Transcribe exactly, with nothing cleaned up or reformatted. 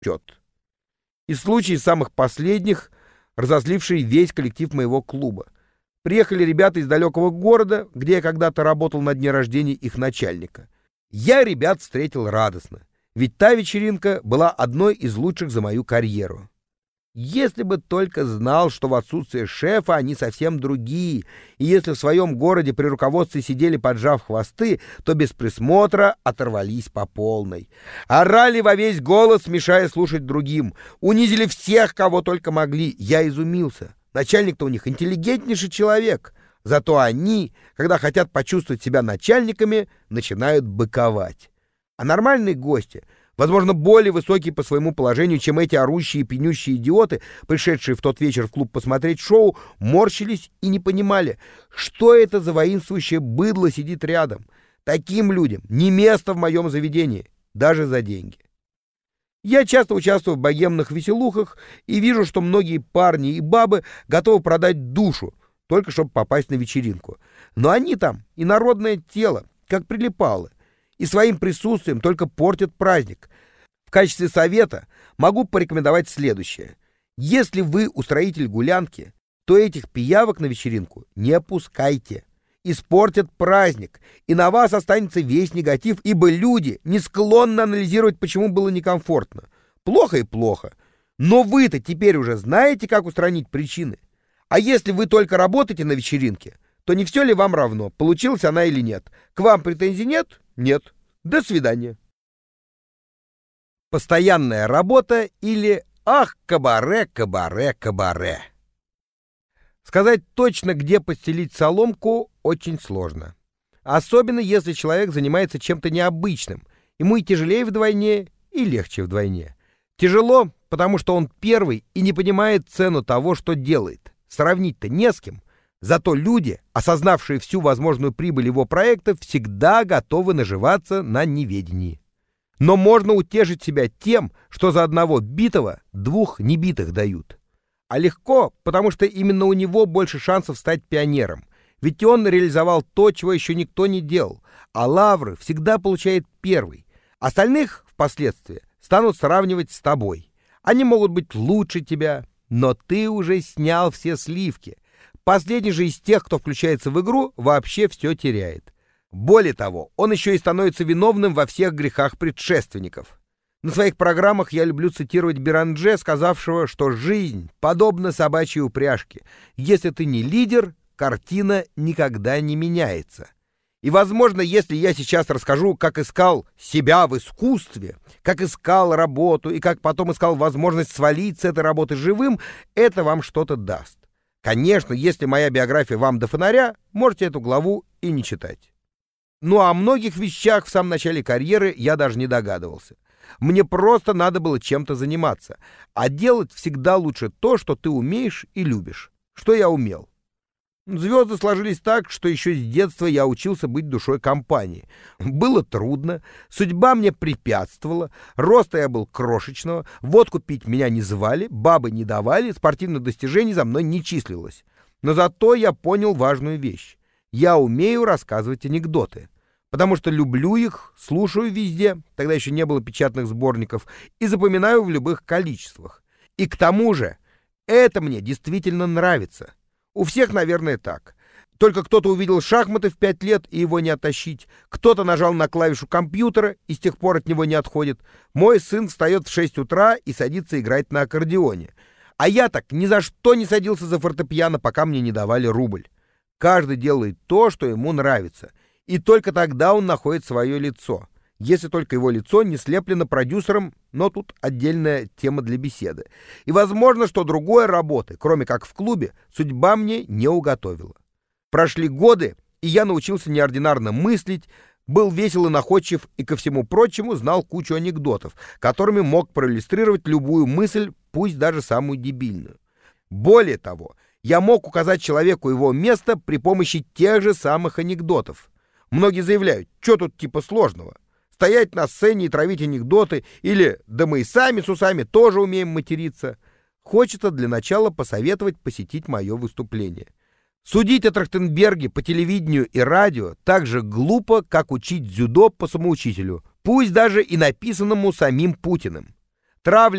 счет. И случай из самых последних, разозливший весь коллектив моего клуба. Приехали ребята из далекого города, где я когда-то работал на дне рождения их начальника. Я ребят встретил радостно, ведь та вечеринка была одной из лучших за мою карьеру. Если бы только знал, что в отсутствие шефа они совсем другие, и если в своем городе при руководстве сидели, поджав хвосты, то без присмотра оторвались по полной. Орали во весь голос, мешая слушать другим. Унизили всех, кого только могли. Я изумился. Начальник-то у них интеллигентнейший человек. Зато они, когда хотят почувствовать себя начальниками, начинают быковать. А нормальные гости, возможно, более высокие по своему положению, чем эти орущие и пьянющие идиоты, пришедшие в тот вечер в клуб посмотреть шоу, морщились и не понимали, что это за воинствующее быдло сидит рядом. Таким людям не место в моем заведении, даже за деньги. Я часто участвую в богемных веселухах и вижу, что многие парни и бабы готовы продать душу, только чтобы попасть на вечеринку. Но они там и народное тело, как прилипалы, и своим присутствием только портят праздник. В качестве совета могу порекомендовать следующее. Если вы устроитель гулянки, то этих пиявок на вечеринку не опускайте. Испортят праздник, и на вас останется весь негатив, ибо люди не склонны анализировать, почему было некомфортно. Плохо и плохо. Но вы-то теперь уже знаете, как устранить причины. А если вы только работаете на вечеринке, то не все ли вам равно, получилась она или нет? К вам претензий нет? Нет. До свидания. Постоянная работа или ах, кабаре, кабаре, кабаре. Сказать точно, где постелить соломку, очень сложно. Особенно, если человек занимается чем-то необычным. Ему и тяжелее вдвойне, и легче вдвойне. Тяжело, потому что он первый и не понимает цену того, что делает. Сравнить-то не с кем. Зато люди, осознавшие всю возможную прибыль его проекта, всегда готовы наживаться на неведении. Но можно утешить себя тем, что за одного битого двух небитых дают. А легко, потому что именно у него больше шансов стать пионером. Ведь он реализовал то, чего еще никто не делал. А лавры всегда получает первый. Остальных впоследствии станут сравнивать с тобой. Они могут быть лучше тебя, но ты уже снял все сливки. Последний же из тех, кто включается в игру, вообще все теряет. Более того, он еще и становится виновным во всех грехах предшественников. На своих программах я люблю цитировать Берандже, сказавшего, что жизнь подобна собачьей упряжке. Если ты не лидер, картина никогда не меняется. И, возможно, если я сейчас расскажу, как искал себя в искусстве, как искал работу и как потом искал возможность свалить с этой работы живым, это вам что-то даст. Конечно, если моя биография вам до фонаря, можете эту главу и не читать. Ну а о многих вещах в самом начале карьеры я даже не догадывался. Мне просто надо было чем-то заниматься. А делать всегда лучше то, что ты умеешь и любишь. Что я умел? Звезды сложились так, что еще с детства я учился быть душой компании. Было трудно, судьба мне препятствовала, роста я был крошечного, водку пить меня не звали, бабы не давали, спортивных достижений за мной не числилось. Но зато я понял важную вещь. Я умею рассказывать анекдоты. Потому что люблю их, слушаю везде, тогда еще не было печатных сборников, и запоминаю в любых количествах. И к тому же, это мне действительно нравится. У всех, наверное, так. Только кто-то увидел шахматы в пять лет, и его не оттащить. Кто-то нажал на клавишу компьютера, и с тех пор от него не отходит. Мой сын встает в шесть утра и садится играть на аккордеоне. А я так ни за что не садился за фортепиано, пока мне не давали рубль. Каждый делает то, что ему нравится. И только тогда он находит свое лицо. Если только его лицо не слеплено продюсером, но тут отдельная тема для беседы. И возможно, что другой работы, кроме как в клубе, судьба мне не уготовила. Прошли годы, и я научился неординарно мыслить, был весел и находчив, и ко всему прочему знал кучу анекдотов, которыми мог проиллюстрировать любую мысль, пусть даже самую дебильную. Более того, я мог указать человеку его место при помощи тех же самых анекдотов. Многие заявляют, что тут типа сложного? Стоять на сцене и травить анекдоты, или да мы и сами с усами тоже умеем материться. Хочется для начала посоветовать посетить мое выступление. Судить о Трахтенберге по телевидению и радио так же глупо, как учить дзюдо по самоучителю, пусть даже и написанному самим Путиным. Травля